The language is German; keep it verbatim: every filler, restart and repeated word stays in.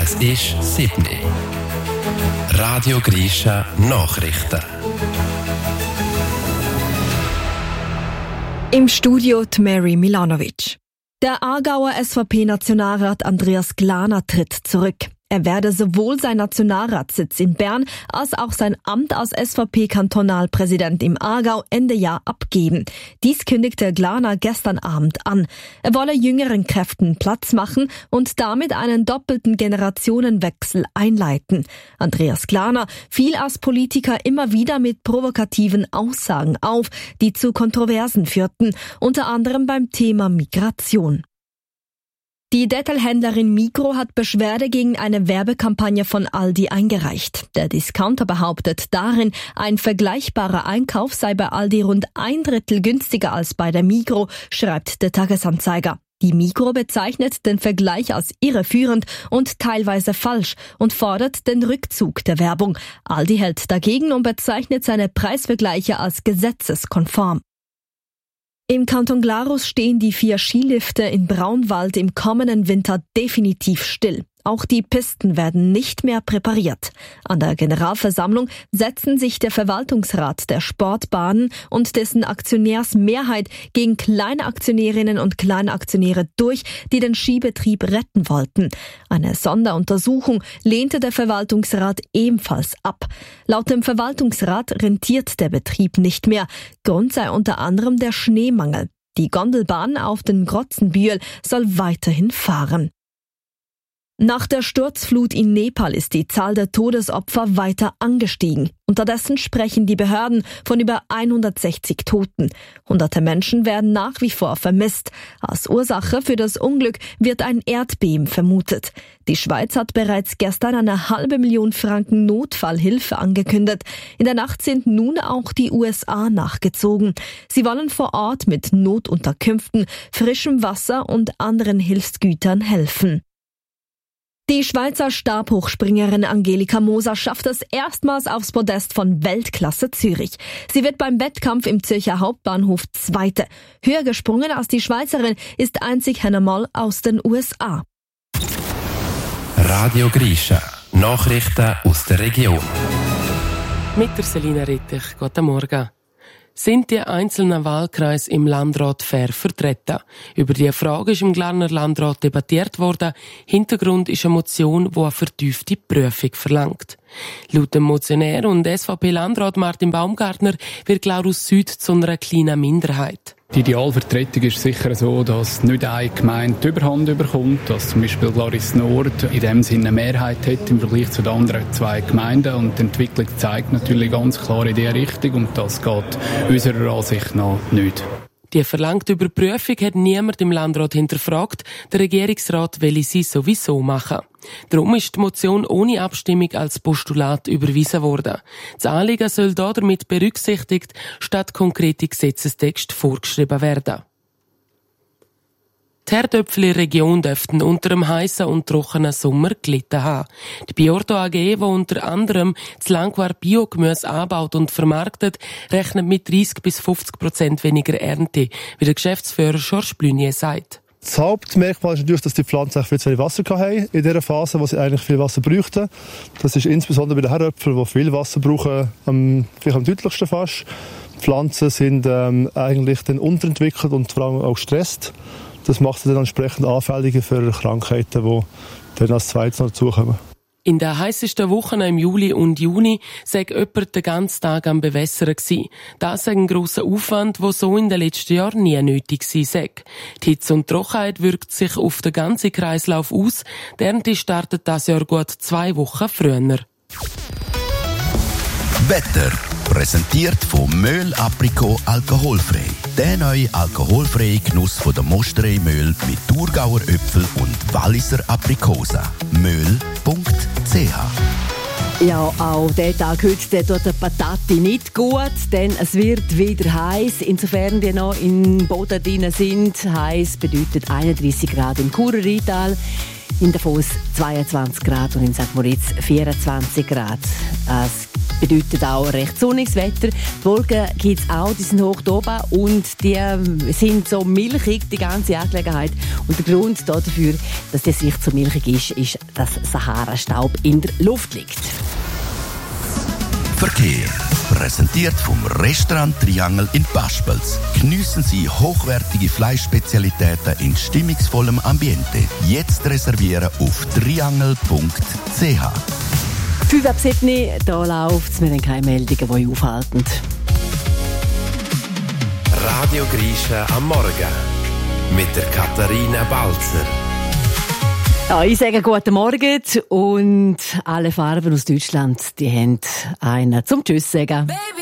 Es ist Sydney. Radio Grisha Nachrichten. Im Studio die Mary Milanovic. Der Aargauer S V P-Nationalrat Andreas Glaner tritt zurück. Er werde sowohl seinen Nationalratssitz in Bern als auch sein Amt als S V P-Kantonalpräsident im Aargau Ende Jahr abgeben. Dies kündigte Glaner gestern Abend an. Er wolle jüngeren Kräften Platz machen und damit einen doppelten Generationenwechsel einleiten. Andreas Glaner fiel als Politiker immer wieder mit provokativen Aussagen auf, die zu Kontroversen führten, unter anderem beim Thema Migration. Die Detailhändlerin Migros hat Beschwerde gegen eine Werbekampagne von Aldi eingereicht. Der Discounter behauptet darin, ein vergleichbarer Einkauf sei bei Aldi rund ein Drittel günstiger als bei der Migros, schreibt der Tagesanzeiger. Die Migros bezeichnet den Vergleich als irreführend und teilweise falsch und fordert den Rückzug der Werbung. Aldi hält dagegen und bezeichnet seine Preisvergleiche als gesetzeskonform. Im Kanton Glarus stehen die vier Skilifte in Braunwald im kommenden Winter definitiv still. Auch die Pisten werden nicht mehr präpariert. An der Generalversammlung setzen sich der Verwaltungsrat der Sportbahnen und dessen Aktionärsmehrheit gegen kleine Aktionärinnen und Kleinaktionäre durch, die den Skibetrieb retten wollten. Eine Sonderuntersuchung lehnte der Verwaltungsrat ebenfalls ab. Laut dem Verwaltungsrat rentiert der Betrieb nicht mehr. Grund sei unter anderem der Schneemangel. Die Gondelbahn auf den Grotzenbühl soll weiterhin fahren. Nach der Sturzflut in Nepal ist die Zahl der Todesopfer weiter angestiegen. Unterdessen sprechen die Behörden von über hundertsechzig Toten. Hunderte Menschen werden nach wie vor vermisst. Als Ursache für das Unglück wird ein Erdbeben vermutet. Die Schweiz hat bereits gestern eine halbe Million Franken Notfallhilfe angekündigt. In der Nacht sind nun auch die U S A nachgezogen. Sie wollen vor Ort mit Notunterkünften, frischem Wasser und anderen Hilfsgütern helfen. Die Schweizer Stabhochspringerin Angelika Moser schafft es erstmals aufs Podest von Weltklasse Zürich. Sie wird beim Wettkampf im Zürcher Hauptbahnhof Zweite. Höher gesprungen als die Schweizerin ist einzig Hannah Moll aus den U S A. Radio Grisha Nachrichten aus der Region. Mit der Selina Rittich. Guten Morgen. Sind die einzelnen Wahlkreise im Landrat fair vertreten? Über diese Frage ist im Glarner Landrat debattiert worden. Hintergrund ist eine Motion, die eine vertiefte Prüfung verlangt. Laut dem Motionär und S V P-Landrat Martin Baumgartner wird Glarus Süd zu einer kleinen Minderheit. Die Idealvertretung ist sicher so, dass nicht eine Gemeinde die Überhand überkommt, dass zum Beispiel Glaris Nord in dem Sinne eine Mehrheit hat im Vergleich zu den anderen zwei Gemeinden. Und die Entwicklung zeigt natürlich ganz klar in diese Richtung und das geht unserer Ansicht nach nicht. Die verlangte Überprüfung hat niemand im Landrat hinterfragt. Der Regierungsrat will sie sowieso machen. Darum ist die Motion ohne Abstimmung als Postulat überwiesen worden. Das Anliegen soll da damit berücksichtigt, statt konkrete Gesetzestext vorgeschrieben werden. Die Herdöpfel in der Region dürften unter einem heissen und trockenen Sommer gelitten haben. Die Biorto A G, die unter anderem das Langquart Biogemüse anbaut und vermarktet, rechnet mit dreißig bis fünfzig Prozent weniger Ernte, wie der Geschäftsführer Georges Blunier sagt. Das Hauptmerkmal ist natürlich, dass die Pflanzen viel zu wenig Wasser hatten in dieser Phase, wo sie eigentlich viel Wasser bräuchten. Das ist insbesondere bei den Herdöpfeln, die viel Wasser brauchen, am, vielleicht am deutlichsten fast. Die Pflanzen sind ähm, eigentlich dann unterentwickelt und vor allem auch gestresst. Das macht sie dann entsprechend anfälliger für Krankheiten, die dann als zweites noch dazukommen. In den heissesten Wochen im Juli und Juni sei jemand den ganzen Tag am Bewässern gsi. Das sei ein grosser Aufwand, der so in den letzten Jahren nie nötig gewesen sei. Die Hitze und Trockenheit wirkt sich auf den ganzen Kreislauf aus. Die Ernte startet das Jahr gut zwei Wochen früher. Wetter. Präsentiert von Möhl Aprikot alkoholfrei. Der neue alkoholfreie Genuss von der Mosterei Möhl mit Thurgauer Äpfel und Walliser Aprikosen. möhl punkt c h. Ja, auch der Tag heute der tut der Patati nicht gut, denn es wird wieder heiß. Insofern die noch im Boden drin sind, heiß bedeutet einunddreissig Grad im Churer Rheintal, in Davos zweiundzwanzig Grad und in Sankt Moritz vierundzwanzig Grad. Es bedeutet auch recht sonniges Wetter. Die Wolken gibt es auch, die sind hoch oben und die sind so milchig, die ganze Angelegenheit. Und der Grund dafür, dass die Sicht so milchig ist, ist, dass Sahara-Staub in der Luft liegt. Verkehr. Präsentiert vom Restaurant Triangel in Paspels. Geniessen Sie hochwertige Fleischspezialitäten in stimmungsvollem Ambiente. Jetzt reservieren auf triangel punkt c h. fünf ab sieben, da läuft es. Wir haben keine Meldungen, die euch aufhalten. Radio Grisha am Morgen mit der Katharina Balzer. Ja, ich sage guten Morgen und alle Farben aus Deutschland, die haben einen zum Tschüss sagen. Baby.